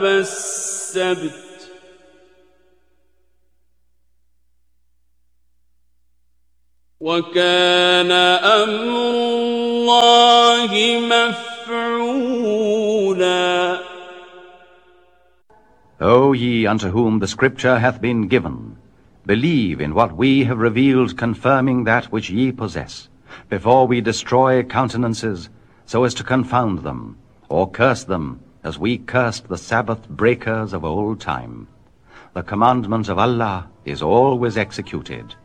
السبت وكان أمر الله مفعولا. O ye unto whom the Scripture hath been given, believe in what we have revealed confirming that which ye possess, before we destroy countenances, so as to confound them, or curse them, as we cursed the Sabbath breakers of old time. The commandment of Allah is always executed,